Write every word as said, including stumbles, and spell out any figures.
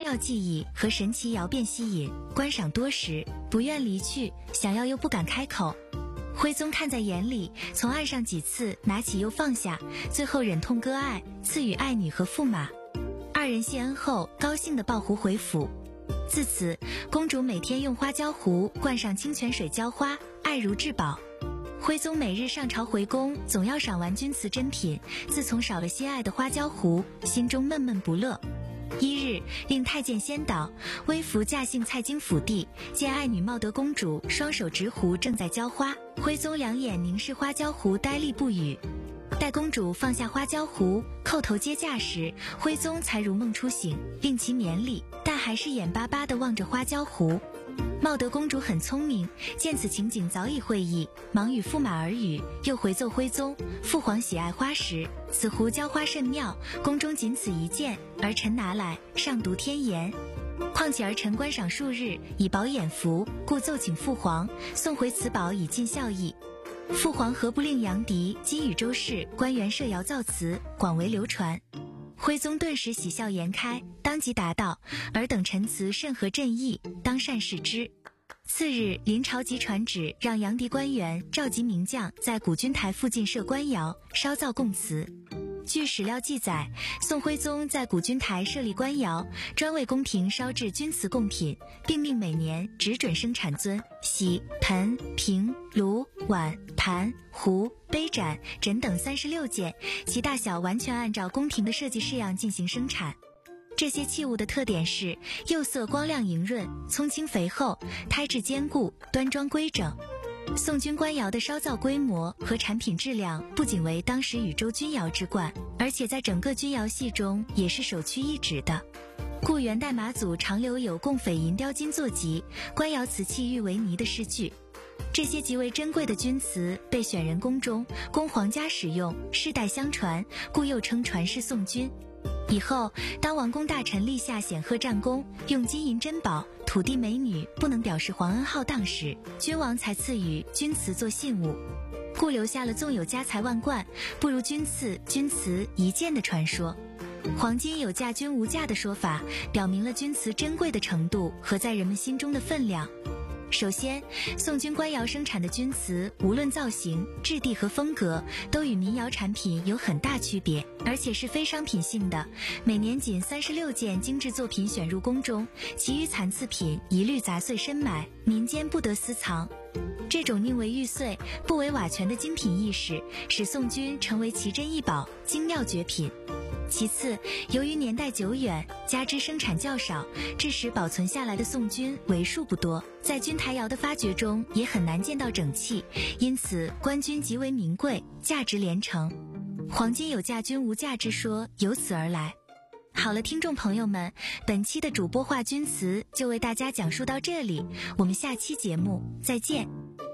妙技艺和神奇窑变吸引，观赏多时，不愿离去，想要又不敢开口。徽宗看在眼里，从岸上几次拿起又放下，最后忍痛割爱，赐予爱女和驸马。二人谢恩后，高兴地抱壶回府。自此，公主每天用花椒壶灌上清泉水浇花，爱如至宝。徽宗每日上朝回宫，总要赏玩钧瓷珍品，自从少了心爱的花椒壶，心中闷闷不乐。一日，令太监先导，微服驾幸蔡京府邸，见爱女茂德公主双手执壶正在浇花，徽宗两眼凝视花椒壶，呆立不语。待公主放下花椒壶，叩头接驾时，徽宗才如梦初醒，令其免礼，但还是眼巴巴地望着花椒壶。茂德公主很聪明，见此情景早已会意，忙与驸马耳语，又回奏徽宗：父皇喜爱花石，此壶浇花甚妙，宫中仅此一件，儿臣拿来上读天言。况且儿臣观赏数日，以饱眼福，故奏请父皇送回此宝以尽孝义。父皇何不令杨迪、金宇周氏官员设窑造词，广为流传？徽宗顿时喜笑颜开，当即答道：尔等陈词甚合朕意，当善视之。次日，临朝即传旨，让杨迪官员召集名将，在古君台附近设官窑，烧造贡瓷。据史料记载，宋徽宗在古君台设立官窑，专为宫廷烧制钧瓷贡品，并命每年只准生产尊、洗、盆、瓶、炉、碗、盘、壶、杯盏、枕等三十六件，其大小完全按照宫廷的设计式样进行生产。这些器物的特点是釉色光亮莹润，葱青肥厚，胎质坚固，端庄规整。宋军官窑的烧造规模和产品质量不仅为当时禹州钧窑之冠，而且在整个钧窑系中也是首屈一指的。故元代马祖常留有供匪银雕金作集，官窑瓷器玉为泥的诗句。这些极为珍贵的钧瓷被选人宫中，供皇家使用，世代相传，故又称传世宋钧。以后，当王公大臣立下显赫战功，用金银珍宝、土地美女不能表示皇恩浩荡时，君王才赐予钧瓷做信物，故留下了纵有家财万贯，不如君赐钧瓷一件的传说。黄金有价钧无价的说法，表明了钧瓷珍贵的程度和在人们心中的分量。首先，宋军官窑生产的钧瓷，无论造型、质地和风格，都与民窑产品有很大区别，而且是非商品性的。每年仅三十六件精致作品选入宫中，其余残次品一律杂碎深埋，民间不得私藏。这种宁为玉碎，不为瓦全的精品意识，使宋钧成为奇珍异宝、精妙绝品。其次，由于年代久远，加之生产较少，致使保存下来的宋钧为数不多，在钧台窑的发掘中也很难见到整器，因此官钧极为名贵，价值连城。黄金有价钧无价之说由此而来。好了，听众朋友们，本期的主播话钧瓷就为大家讲述到这里，我们下期节目再见。